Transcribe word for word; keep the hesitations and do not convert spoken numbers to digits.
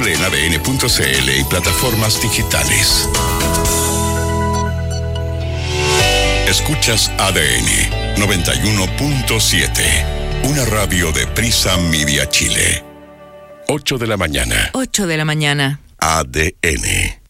disponible en a d n punto c l y plataformas digitales. Escuchas A D N noventa y uno punto siete, una radio de Prisa Media Chile. ocho de la mañana. ocho de la mañana. A D N.